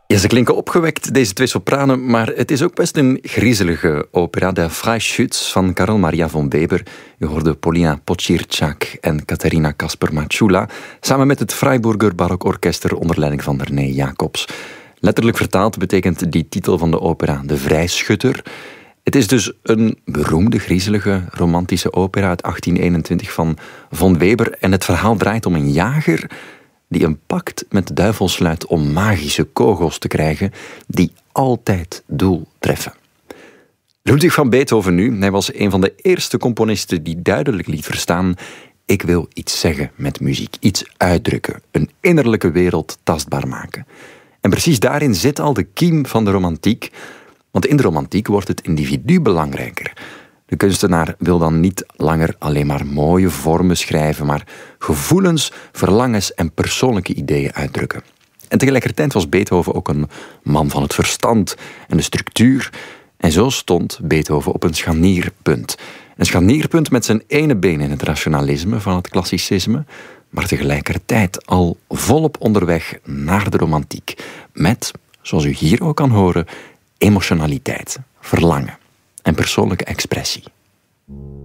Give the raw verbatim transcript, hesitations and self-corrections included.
Ja, ze klinken opgewekt, deze twee sopranen, maar het is ook best een griezelige opera. De Freischütz van Karel Maria von Weber. U hoorde Polina Podgorčák en Katerina Kasper-Matschula, samen met het Freiburger Barokorkester onder leiding van René Jacobs. Letterlijk vertaald betekent die titel van de opera De Vrijschutter. Het is dus een beroemde, griezelige, romantische opera uit achttien eenentwintig van von Weber. En het verhaal draait om een jager die een pact met de duivel sluit om magische kogels te krijgen die altijd doel treffen. Ludwig van Beethoven nu, hij was een van de eerste componisten die duidelijk liet verstaan: ik wil iets zeggen met muziek, iets uitdrukken, een innerlijke wereld tastbaar maken. En precies daarin zit al de kiem van de romantiek, want in de romantiek wordt het individu belangrijker. De kunstenaar wil dan niet langer alleen maar mooie vormen schrijven, maar gevoelens, verlangens en persoonlijke ideeën uitdrukken. En tegelijkertijd was Beethoven ook een man van het verstand en de structuur. En zo stond Beethoven op een scharnierpunt. Een scharnierpunt met zijn ene been in het rationalisme van het klassicisme, maar tegelijkertijd al volop onderweg naar de romantiek. Met, zoals u hier ook kan horen, emotionaliteit, verlangen en persoonlijke expressie.